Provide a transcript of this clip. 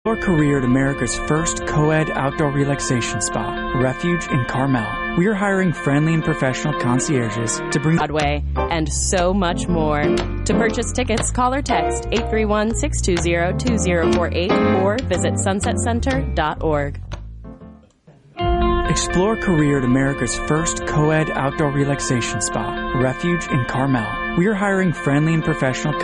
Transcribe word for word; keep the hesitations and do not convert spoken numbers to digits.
Your career at America's first co-ed outdoor relaxation spa, Refuge in Carmel. We are hiring friendly and professional concierges to bring Broadway, and so much more. To purchase tickets, call or text eight three one, six two zero, two zero four eight or visit sunset center dot org. Explore career at America's first co-ed outdoor relaxation spa, Refuge in Carmel. We are hiring friendly and professional